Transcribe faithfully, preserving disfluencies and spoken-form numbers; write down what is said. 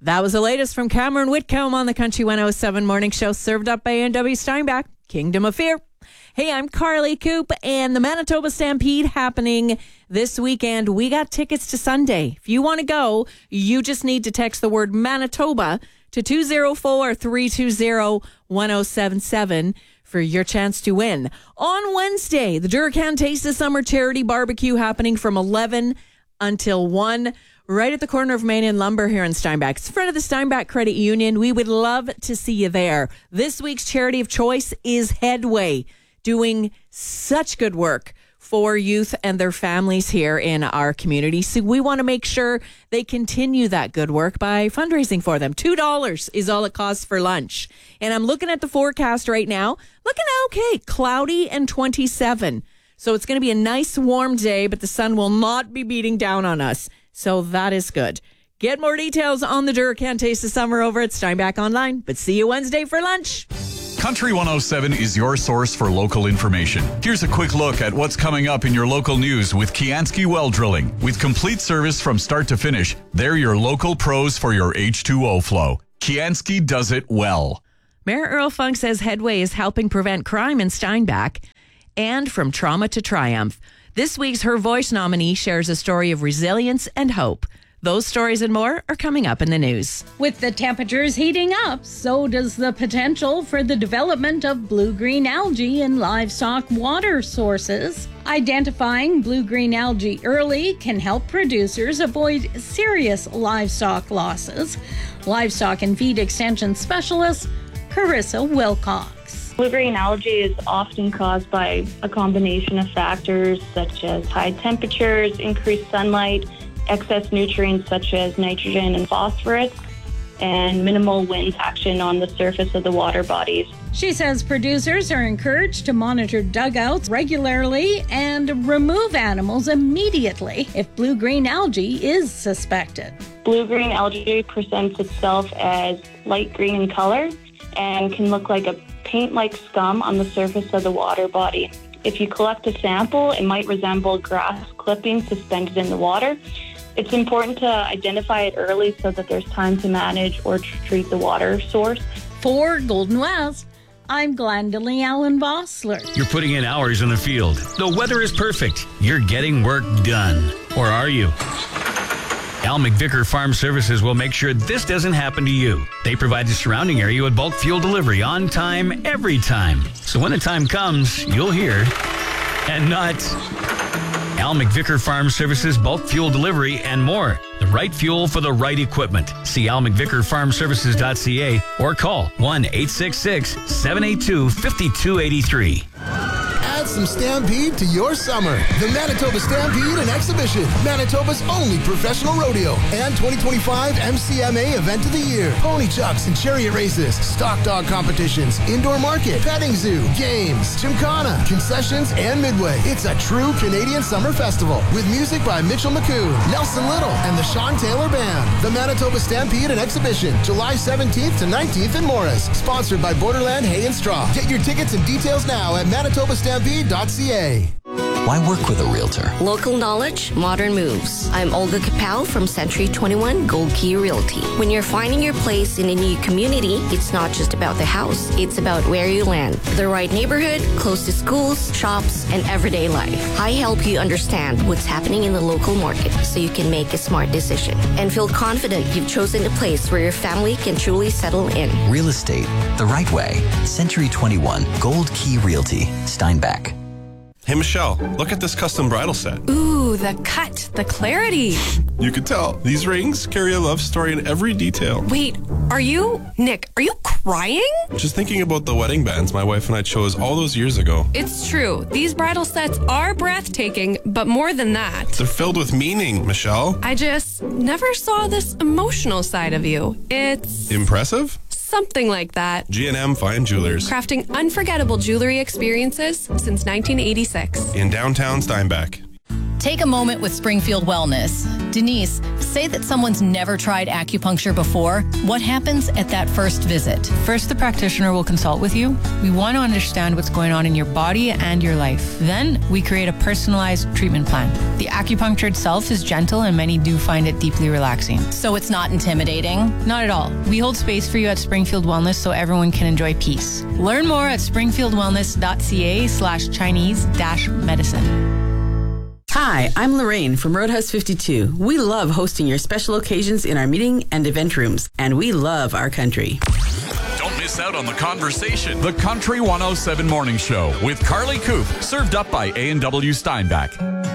That was the latest from Cameron Whitcomb on the Country one oh seven Morning Show, served up by A and W Steinbach, Kingdom of Fear. Hey, I'm Carly Coop, and the Manitoba Stampede happening this weekend. We got tickets to Sunday. If you want to go, you just need to text the word Manitoba to two oh four, three two oh, one oh seven seven for your chance to win. On Wednesday, the Durcan Taste of Summer Charity Barbecue happening from eleven until one, right at the corner of Main and Lumber here in Steinbach. It's in front of the Steinbach Credit Union. We would love to see you there. This week's charity of choice is Headway, doing such good work for youth and their families here in our community. So we want to make sure they continue that good work by fundraising for them. two dollars is all it costs for lunch. And I'm looking at the forecast right now. Looking okay, cloudy and twenty-seven. So it's going to be a nice warm day, but the sun will not be beating down on us. So that is good. Get more details on the Durcan Taste of Summer over at Steinbach Online. But see you Wednesday for lunch. Country one oh seven is your source for local information. Here's a quick look at what's coming up in your local news with Kianski Well Drilling. With complete service from start to finish, they're your local pros for your H two O flow. Kianski does it well. Mayor Earl Funk says Headway is helping prevent crime in Steinbach and from trauma to triumph. This week's Her Voice nominee shares a story of resilience and hope. Those stories and more are coming up in the news. With the temperatures heating up, so does the potential for the development of blue-green algae in livestock water sources. Identifying blue-green algae early can help producers avoid serious livestock losses. Livestock and Feed Extension Specialist Carissa Wilcox. Blue-green algae is often caused by a combination of factors such as high temperatures, increased sunlight, excess nutrients such as nitrogen and phosphorus, and minimal wind action on the surface of the water bodies. She says producers are encouraged to monitor dugouts regularly and remove animals immediately if blue-green algae is suspected. Blue-green algae presents itself as light green in color and can look like a paint-like scum on the surface of the water body. If you collect a sample, it might resemble grass clippings suspended in the water. It's important to identify it early so that there's time to manage or treat the water source. For Golden West, I'm Glendalee Allen Vossler. You're putting in hours in the field. The weather is perfect. You're getting work done. Or are you? Al McVicker Farm Services will make sure this doesn't happen to you. They provide the surrounding area with bulk fuel delivery on time, every time. So when the time comes, you'll hear and not. Al McVicker Farm Services, bulk fuel delivery, and more. The right fuel for the right equipment. See al mcvicker farm services dot c a or call one eight six six, seven eight two, five two eight three. Add some Stampede to your summer. The Manitoba Stampede and Exhibition, Manitoba's only professional rodeo and twenty twenty-five M C M A Event of the Year. Pony chucks and chariot races, stock dog competitions, indoor market, petting zoo, games, gymkhana, concessions, and midway. It's a true Canadian summer festival with music by Mitchell McCoon, Nelson Little, and the Sean Taylor Band. The Manitoba Stampede and Exhibition, July seventeenth to nineteenth in Morris. Sponsored by Borderland Hay and Straw. Get your tickets and details now at manitoba stampede dot c a. Why work with a realtor? Local knowledge, modern moves. I'm Olga Kapow from Century twenty-one Gold Key Realty. When you're finding your place in a new community, it's not just about the house. It's about where you land. The right neighborhood, close to schools, shops, and everyday life. I help you understand what's happening in the local market so you can make a smart decision and feel confident you've chosen a place where your family can truly settle in. Real estate, the right way. Century twenty-one Gold Key Realty, Steinbach. Hey, Michelle, look at this custom bridal set. Ooh, the cut, the clarity. You can tell. These rings carry a love story in every detail. Wait, are you, Nick, are you crying? Just thinking about the wedding bands my wife and I chose all those years ago. It's true. These bridal sets are breathtaking, but more than that. They're filled with meaning, Michelle. I just never saw this emotional side of you. It's... impressive? Something like that. G and M Fine Jewelers. Crafting unforgettable jewelry experiences since nineteen eighty-six. In downtown Steinbach. Take a moment with Springfield Wellness. Denise, say that someone's never tried acupuncture before. What happens at that first visit? First, the practitioner will consult with you. We want to understand what's going on in your body and your life. Then, we create a personalized treatment plan. The acupuncture itself is gentle and many do find it deeply relaxing. So it's not intimidating? Not at all. We hold space for you at Springfield Wellness so everyone can enjoy peace. Learn more at springfieldwellness.ca slash Chinese dash medicine. Hi, I'm Lorraine from Roadhouse fifty-two. We love hosting your special occasions in our meeting and event rooms, and we love our country. Don't miss out on the conversation. The Country one oh seven Morning Show with Carly Coop, served up by A and W Steinbach.